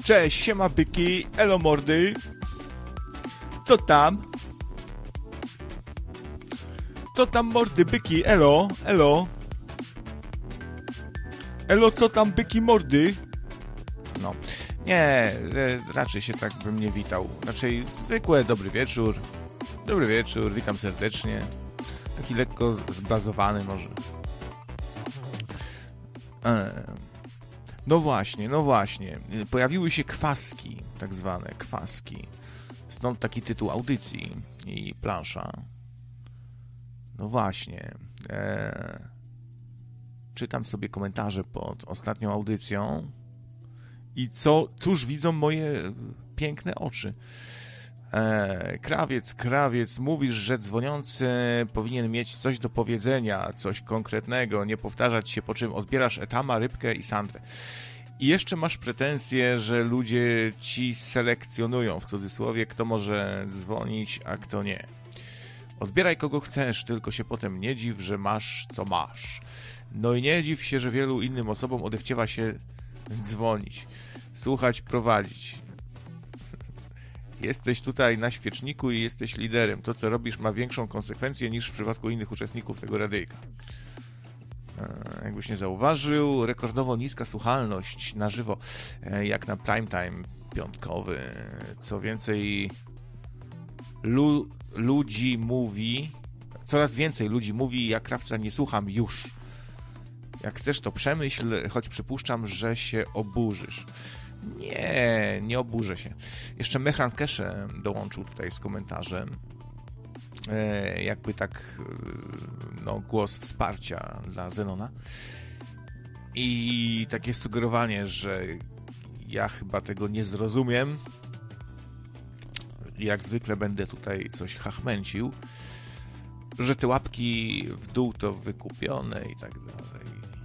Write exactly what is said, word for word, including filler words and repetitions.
Cześć, siema byki, elo mordy. Co tam? Co tam mordy, byki, elo, elo. Elo, co tam byki, mordy? No, nie, raczej się tak bym nie witał. Raczej zwykłe dobry wieczór. Dobry wieczór, witam serdecznie. Taki lekko zbazowany może. No właśnie, no właśnie. Pojawiły się kwaski, tak zwane kwaski. Stąd taki tytuł audycji i plansza. No właśnie. Eee, czytam sobie komentarze pod ostatnią audycją i co, cóż widzą moje piękne oczy. Eee, krawiec, krawiec, mówisz, że dzwoniący powinien mieć coś do powiedzenia, coś konkretnego, nie powtarzać się, po czym odbierasz Etama, Rybkę i Sandrę. I jeszcze masz pretensje, że ludzie ci selekcjonują, w cudzysłowie, kto może dzwonić, a kto nie. Odbieraj kogo chcesz, tylko się potem nie dziw, że masz co masz. No i nie dziw się, że wielu innym osobom odechciewa się dzwonić, słuchać, prowadzić. Jesteś tutaj na świeczniku i jesteś liderem. To, co robisz, ma większą konsekwencję niż w przypadku innych uczestników tego radyjka. Jakbyś nie zauważył, rekordowo niska słuchalność na żywo, jak na prime time piątkowy. Co więcej, lu- ludzi mówi, coraz więcej ludzi mówi, ja krawca nie słucham już. Jak chcesz, to przemyśl, choć przypuszczam, że się oburzysz. Nie, nie oburzę się. Jeszcze Mechran Kesze dołączył tutaj z komentarzem. E, jakby tak no, głos wsparcia dla Zenona. I takie sugerowanie, że ja chyba tego nie zrozumiem. Jak zwykle będę tutaj coś chachmęcił. Że te łapki w dół to wykupione i tak dalej.